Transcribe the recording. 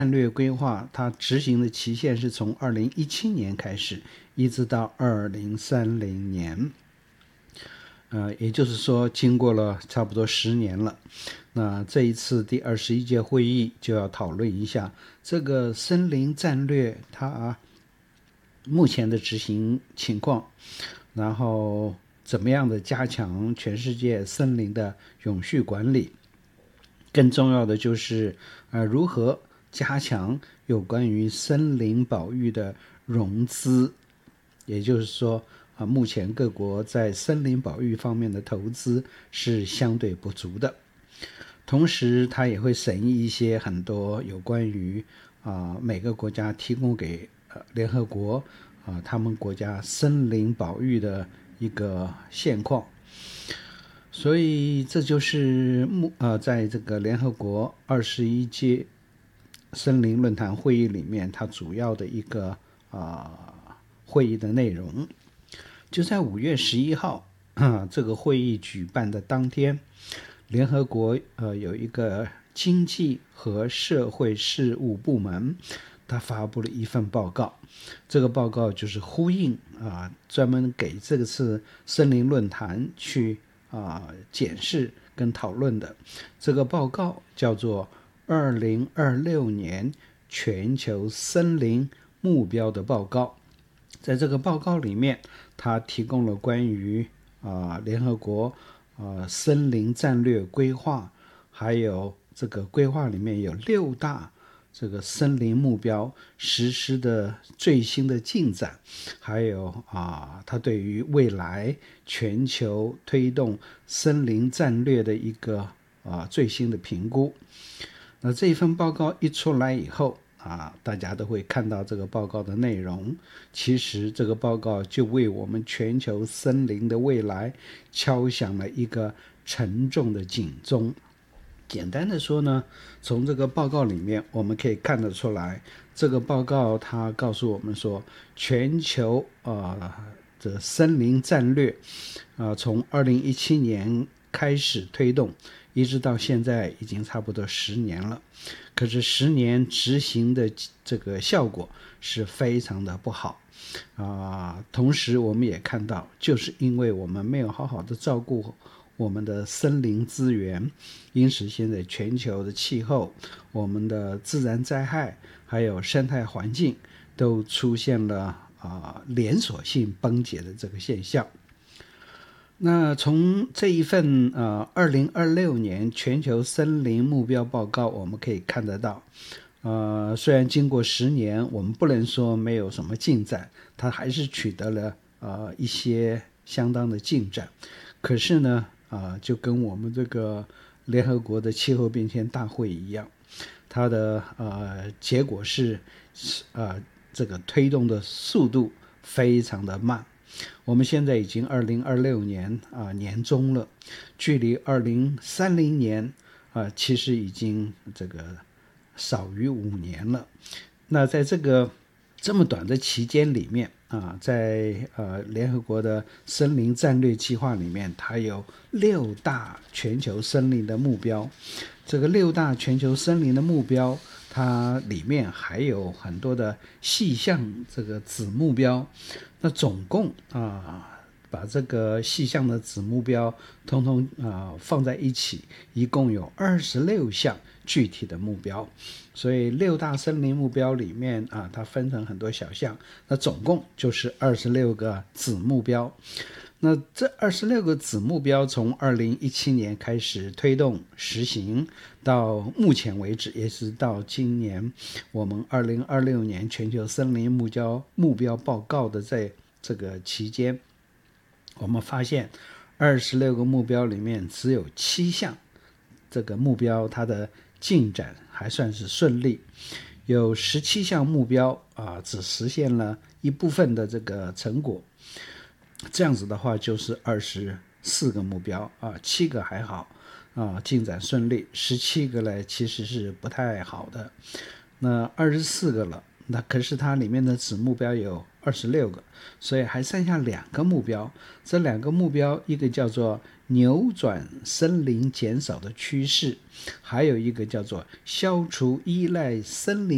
战略规划它执行的期限是从2017年开始，一直到2030年。也就是说经过了差不多10年了。那这一次第21届会议就要讨论一下这个森林战略它目前的执行情况，然后怎么样的加强全世界森林的永续管理，更重要的就是如何加强有关于森林保育的融资，也就是说目前各国在森林保育方面的投资是相对不足的。同时它也会审议一些很多有关于每个国家提供给联合国他们国家森林保育的一个现况。所以这就是在这个联合国21届森林论坛会议里面它主要的一个会议的内容。就在5月11号这个会议举办的当天，联合国有一个经济和社会事务部门，他发布了一份报告。这个报告就是呼应专门给这次森林论坛去检视跟讨论的。这个报告叫做2026年全球森林目标的报告。在这个报告里面，它提供了关于联合国森林战略规划，还有这个规划里面有6大这个森林目标实施的最新的进展，还有它对于未来全球推动森林战略的一个最新的评估。那这一份报告一出来以后大家都会看到这个报告的内容。其实这个报告就为我们全球森林的未来敲响了一个沉重的警钟。简单的说呢，从这个报告里面我们可以看得出来，这个报告它告诉我们说，全球的森林战略从2017年开始推动，一直到现在已经差不多10年了。可是10年执行的这个效果是非常的不好同时我们也看到，就是因为我们没有好好的照顾我们的森林资源，因此现在全球的气候、我们的自然灾害还有生态环境都出现了连锁性崩解的这个现象。那从这一份2026年全球森林目标报告我们可以看得到虽然经过10年，我们不能说没有什么进展，它还是取得了一些相当的进展。可是呢就跟我们这个联合国的气候变迁大会一样，它的结果是这个推动的速度非常的慢。我们现在已经2026年年中了，距离2030年其实已经这个少于5年了。那在这么短的期间里面在联合国的森林战略计划里面，它有6大全球森林的目标。这个6大全球森林的目标，它里面还有很多的细项这个子目标。那总共把这个细项的子目标通通放在一起，一共有26项具体的目标。所以6大森林目标里面它分成很多小项，那总共就是26个子目标。那这26个子目标从2017年开始推动实行，到目前为止，也是到今年我们2026年全球森林目标报告的在这个期间，我们发现26个目标里面只有7项这个目标它的进展还算是顺利，有17项目标只实现了一部分的这个成果。这样子的话就是24个目标7个还好进展顺利，17个呢其实是不太好的。那24个了，那可是它里面的子目标有26个，所以还剩下2个目标。这2个目标，一个叫做扭转森林减少的趋势，还有一个叫做消除依赖森林